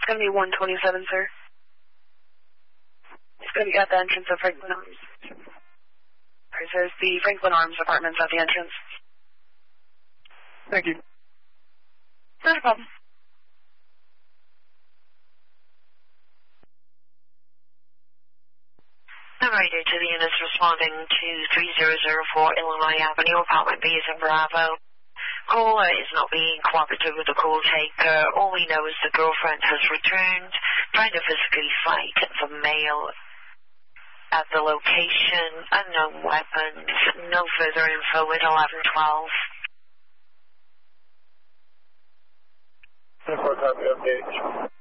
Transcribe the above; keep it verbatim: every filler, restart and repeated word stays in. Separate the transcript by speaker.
Speaker 1: going to be one twenty-seven, sir. It's going to be at the entrance of Franklin Arms. Alright, there's the Franklin Arms apartments at the entrance.
Speaker 2: Thank you.
Speaker 1: Not a problem.
Speaker 3: Number eight to the units responding to three zero zero four Illinois Avenue, apartment B is in Bravo. Caller is not being cooperative with the call taker. All we know is the girlfriend has returned, trying to physically fight the male at the location, unknown weapons, no further info at eleven twelve.
Speaker 2: ten four, copy, update.